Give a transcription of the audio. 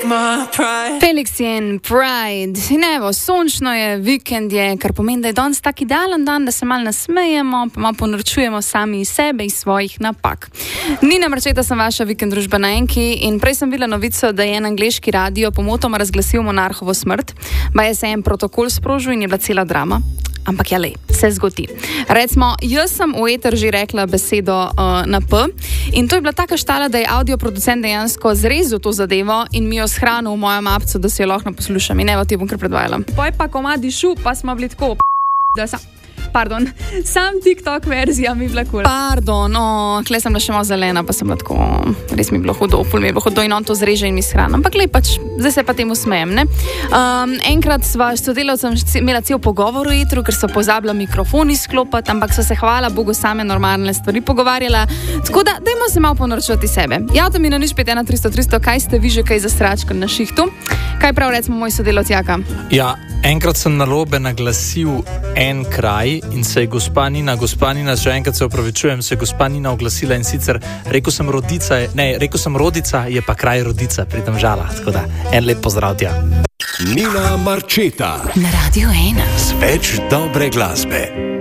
Felix in Pride. In evo, sončno je, vikend je, kar pomeni, da je danes tak idealen dan, da se malo nasmejemo, pa malo ponorčujemo sami iz sebe, iz svojih napak. Nina Marčeta, sem vaša vikend družba na Enki in prej sem videla novico, da je en angleški radio pomotoma razglasil monarhovo smrt, pa je se en protokol sprožil in je bila cela drama. Ampak ja, lej, se zgodi. Recimo, jaz sem v eter že rekla besedo na P in to je bila taka štala, da je audioproducent dejansko zrezal to zadevo in mi jo shranil v mojem apcu, da se jo lahko poslušam. In evo, ti bom kar predvajala. Poj pa komadi šu, pa smo bili tako da sam TikTok verzija mi je bila kul. Pardon, kle sem bila še malo zelena, pa sem bila tako, res mi je bilo hudo, ful mi je bilo hudo in on to zreže in mi shrana. Ampak lej, pač, zdaj se pa temu smejem, ne? Enkrat sva s sodelavcem imela cel pogovor v etru, ker so pozabila mikrofon izklopiti, ampak so se hvala Bogu same normalne stvari pogovarjala. Tako da, dajmo se malo ponorčati sebe. Javite mi na 051 300 300, kaj ste vi že kaj zastračkali na šihtu? Kaj prav recimo moj sodelavc Jaka? Ja, enkrat sem narobe naglasil en kraj in se je gospa Nina, še enkrat se opravičujem, se je gospa Nina oglasila in sicer rekel sem Rodica, je pa kraj Rodica pri Domžalah, tako da en lep pozdrav tja. Nina Marčeta Na Radio 1 z več dobre glasbe.